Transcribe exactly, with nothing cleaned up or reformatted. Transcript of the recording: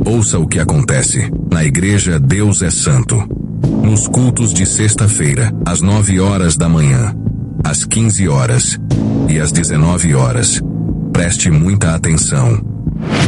Ouça o que acontece na Igreja Deus é Santo. Nos cultos de sexta-feira, às nove horas da manhã, às quinze horas e às dezenove horas. Preste muita atenção.